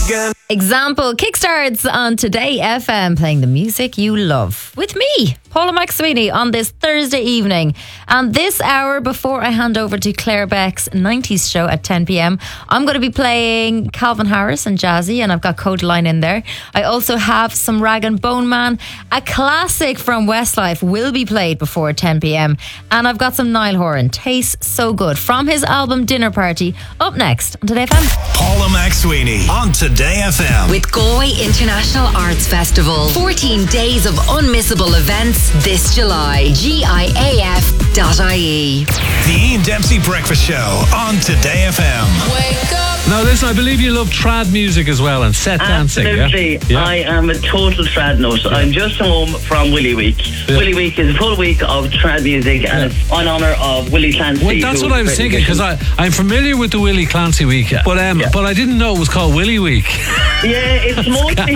Example kickstarts on Today FM, playing the music you love with me, Paula McSweeney, on this Thursday evening. And this hour, before I hand over to Claire Beck's 90s show at 10 p.m, I'm going to be playing Calvin Harris and Jazzy, and I've got Codaline in there. I also have some Rag and Bone Man. A classic from Westlife will be played before 10 p.m. And I've got some Niall Horan, Tastes So Good, from his album Dinner Party, up next on Today FM. Paula McSweeney on Today FM. With Galway International Arts Festival. 14 days of unmissable events this July. GIAF.ie. The Ian Dempsey Breakfast Show on Today FM. Wake up. Now listen, I believe you love trad music as well and set dancing. Absolutely. Yeah? I am a total trad nut. I'm just home from Willy Week. Yeah. Willy Week is a full week of trad music, and it's in honour of Willie Clancy. Well, that's what I was thinking, because I'm familiar with the Willie Clancy Week, but I didn't know it was called Willy Week. Yeah, it's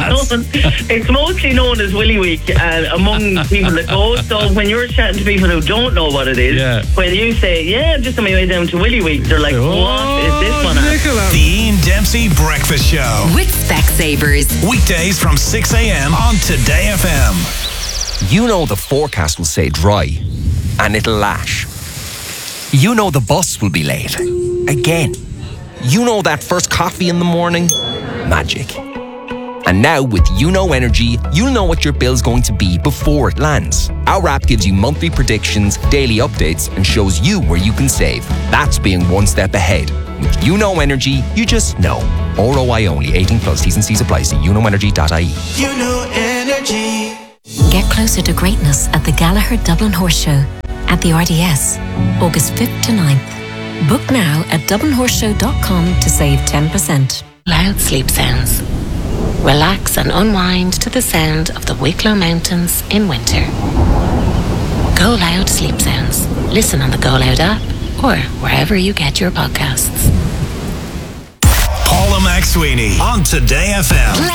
mostly known as Willy Week among people that go. So when you're chatting to people who don't know what it is, when you say, I'm just on my way down to Willy Week, they're like, what is this one? The Ian Dempsey Breakfast Show. With Specsavers. Weekdays from 6 a.m. on Today FM. You know the forecast will say dry, and it'll lash. You know the bus will be late. Again. You know that first coffee in the morning? Magic. And now with YouKnow Energy, you'll know what your bill's going to be before it lands. Our app gives you monthly predictions, daily updates, and shows you where you can save. That's being one step ahead. With YouKnow Energy, you just know. ROI only. 18 plus. T's and C's apply. See youknowenergy.ie. YouKnow Energy. Get closer to greatness at the Gallagher Dublin Horse Show at the RDS, August 5th to 9th. Book now at dublinhorseshow.com to save 10%. Loud sleep sounds. Relax and unwind to the sound of the Wicklow Mountains in winter. Go Loud Sleep Sounds. Listen on the Go Loud app or wherever you get your podcasts. Paula McSweeney on Today FM.